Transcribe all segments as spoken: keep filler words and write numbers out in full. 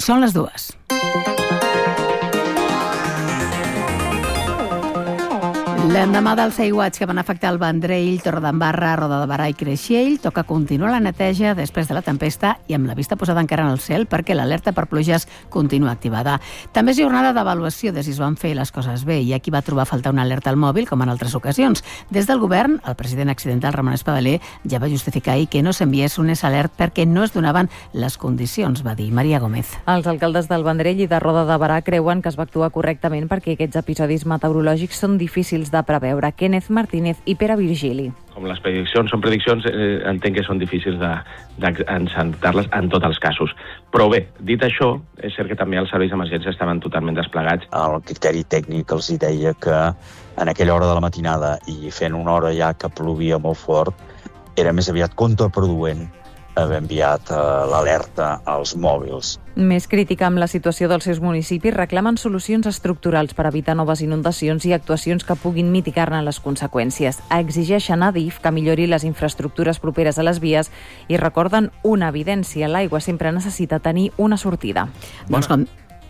Són les dues. L'endemà dels aiguats que van afectar el Vendrell, Torredembarra, Roda de Barà i Creixell, toca continuar la neteja després de la tempesta i amb la vista posada encara en el cel perquè l'alerta per pluges continua activada. També és jornada d'avaluació de si es van fer les coses bé. Hi ha qui va trobar a faltar una alerta al mòbil, com en altres ocasions. Des del govern, el president accidental Ramon Espadaler ja va justificar ahir que no s'enviés un S alert perquè no es donaven les condicions, va dir Maria Gómez. Els alcaldes del Vendrell i de Roda de Barà creuen que es va actuar correctament perquè aquests episodis meteorològics són difícils de preveure. Kenneth Martínez i Pere Virgili. Com les prediccions són prediccions, eh, entenc que són difícils d'encertar-les en tots els casos. Però bé, dit això, és cert que també els serveis d'emergència estaven totalment desplegats. El criteri tècnic els deia que en aquella hora de la matinada i fent una hora ja que plovia molt fort, era més aviat contraproduent haver enviat eh, l'alerta als mòbils. Més crítica amb la situació dels seus municipis, reclamen solucions estructurals per evitar noves inundacions i actuacions que puguin mitigar-ne les conseqüències. Exigeixen a DIF que millori les infraestructures properes a les vies i recorden una evidència: l'aigua sempre necessita tenir una sortida. Doncs com,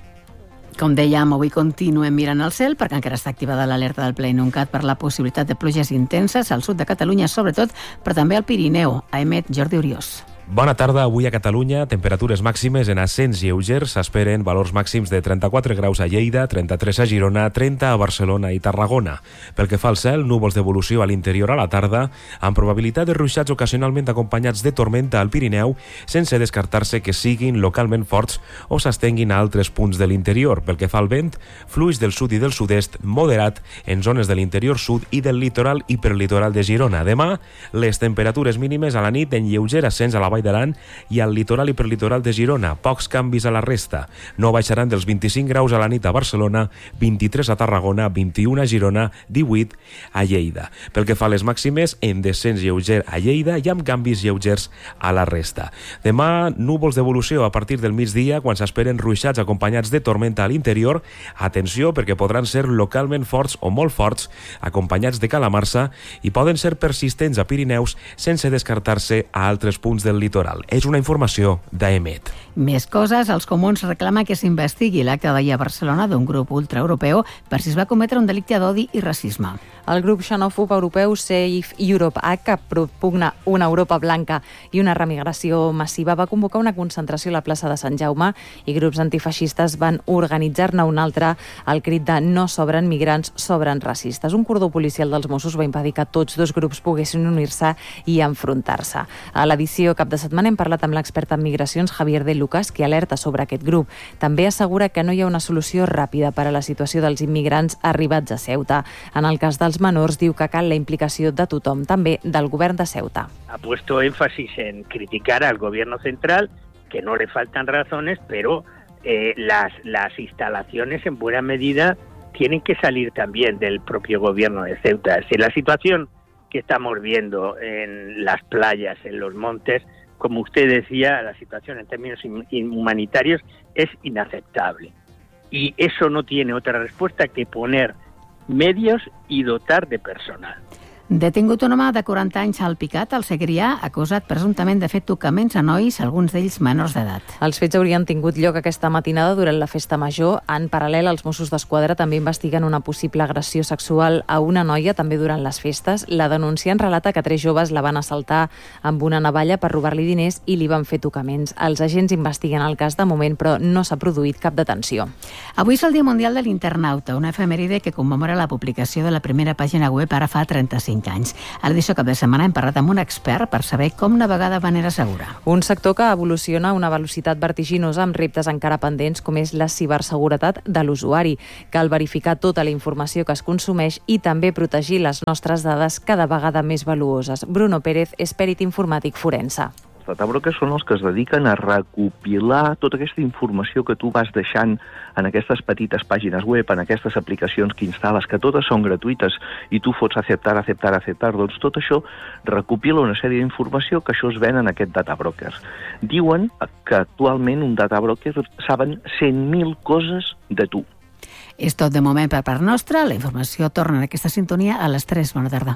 com dèiem, avui continuem mirant al cel perquè encara està activada l'alerta del Ple Inuncat per la possibilitat de pluges intenses al sud de Catalunya, sobretot, però també al Pirineu. A emet Jordi Oriós. Bona tarda. Avui a Catalunya, temperatures màximes en ascens lleugers. S'esperen valors màxims de trenta-quatre graus a Lleida, trenta-tres a Girona, trenta a Barcelona i Tarragona. Pel que fa al cel, núvols d'evolució a l'interior a la tarda, amb probabilitat de ruixats ocasionalment acompanyats de tormenta al Pirineu, sense descartar-se que siguin localment forts o s'estenguin a altres punts de l'interior. Pel que fa al vent, fluix del sud i del sud-est moderat en zones de l'interior sud i del litoral i perlitoral de Girona. Demà, les temperatures mínimes a la nit en lleuger ascens a la Vall d'Aran i al litoral i perlitoral de Girona. Pocs canvis a la resta. No baixaran dels vint-i-cinc graus a la nit a Barcelona, vint-i-tres a Tarragona, vint-i-un a Girona, divuit a Lleida. Pel que fa a les màximes, en descens lleuger a Lleida i amb canvis lleugers a la resta. Demà, núvols d'evolució a partir del migdia, quan s'esperen ruixats acompanyats de tormenta a l'interior. Atenció, perquè podran ser localment forts o molt forts, acompanyats de calamarsa, i poden ser persistents a Pirineus sense descartar-se a altres punts del litoral. És una informació d'Emet. Més coses. Els comuns reclamen que s'investigui l'acte d'ahir a Barcelona d'un grup ultraeuropeu per si es va cometre un delicte d'odi i racisme. El grup xenòfob europeu Save Europe, que propugna una Europa blanca i una remigració massiva, va convocar una concentració a la plaça de Sant Jaume i grups antifeixistes van organitzar-ne una altra al crit de "No sobren migrants, sobren racistes". Un cordó policial dels Mossos va impedir que tots dos grups poguessin unir-se i enfrontar-se. A l'edició cap de setmana hem parlat amb l'expert en migracions Javier de Lucas, que alerta sobre aquest grup. També assegura que no hi ha una solució ràpida per a la situació dels immigrants arribats a Ceuta. En el cas dels menors, diu que cal la implicació de tothom, també del govern de Ceuta. Ha puesto énfasis en criticar al gobierno central, que no le faltan razones, pero eh, las, las instalaciones en buena medida tienen que salir también del propio gobierno de Ceuta. Si la situación que estamos viendo en las playas, en los montes, como usted decía, la situación en términos humanitarios es inaceptable. Y eso no tiene otra respuesta que poner medios i dotar de personal. Detingut un home de quaranta anys al Picat, al Segrià, acusat presumptament de fer tocaments a nois, alguns d'ells menors d'edat. Els fets haurien tingut lloc aquesta matinada durant la festa major. En paral·lel, els Mossos d'Esquadra també investiguen una possible agressió sexual a una noia també durant les festes. La denunciant relata que tres joves la van assaltar amb una navalla per robar-li diners i li van fer tocaments. Els agents investiguen el cas de moment, però no s'ha produït cap detenció. Avui és el Dia Mundial de l'Internauta, una efemèride que commemora la publicació de la primera pàgina web ara fa trenta-cinc anys. A l'edició cap de setmana hem parlat amb un expert per saber com navegar de manera segura. Un sector que evoluciona a una velocitat vertiginosa amb reptes encara pendents com és la ciberseguretat de l'usuari. Cal verificar tota la informació que es consumeix i també protegir les nostres dades cada vegada més valuoses. Bruno Pérez és pèrit informàtic forense. Els databrokers són els que es dediquen a recopilar tota aquesta informació que tu vas deixant en aquestes petites pàgines web, en aquestes aplicacions que instal·les, que totes són gratuïtes i tu fots acceptar, acceptar, acceptar. Doncs tot això recopila una sèrie d'informació que això es ven en aquest databroker. Diuen que actualment un databroker saben cent mil coses de tu. És tot de moment per part nostra. La informació torna en aquesta sintonia a les tres. Bona tarda.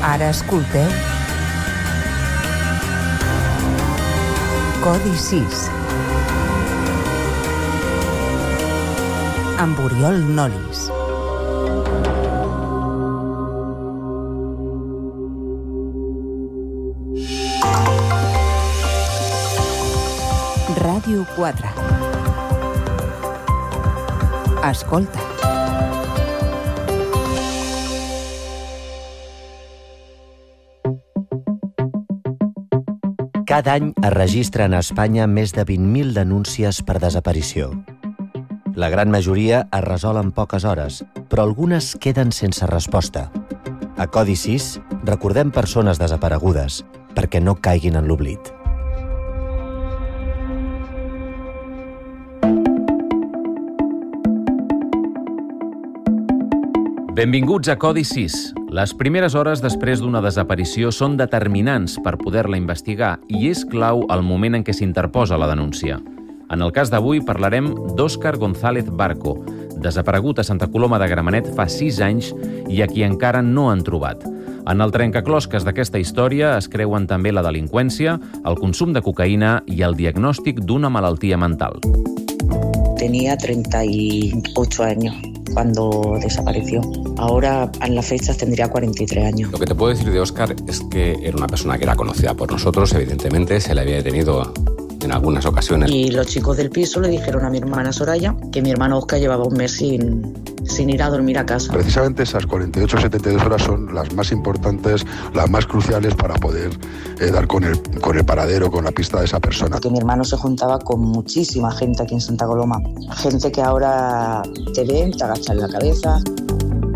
Ara escolteu Codi sis amb Oriol Nolis. Ràdio quatre. Escolta. Cada any es registren a Espanya més de vint mil denúncies per desaparició. La gran majoria es resol en poques hores, però algunes queden sense resposta. A Codi sis recordem persones desaparegudes perquè no caiguin en l'oblit. Benvinguts a Codi sis. Les primeres hores després d'una desaparició són determinants per poder-la investigar i és clau el moment en què s'interposa la denúncia. En el cas d'avui parlarem d'Òscar González Barco, desaparegut a Santa Coloma de Gramenet fa sis anys i a qui encara no han trobat. En el trencaclosques d'aquesta història es creuen també la delinqüència, el consum de cocaïna i el diagnòstic d'una malaltia mental. Tenía treinta y ocho años cuando desapareció. Ahora, en las fechas, tendría cuarenta y tres años. Lo que te puedo decir de Óscar es que era una persona que era conocida por nosotros, evidentemente, se le había detenido en algunas ocasiones. Y los chicos del piso le dijeron a mi hermana Soraya que mi hermano Óscar llevaba un mes sin, sin ir a dormir a casa. Precisamente esas cuarenta y ocho a setenta y dos horas son las más importantes, las más cruciales para poder eh, dar con el, con el paradero, con la pista de esa persona. Que mi hermano se juntaba con muchísima gente aquí en Santa Coloma. Gente que ahora te ven, te agachan la cabeza.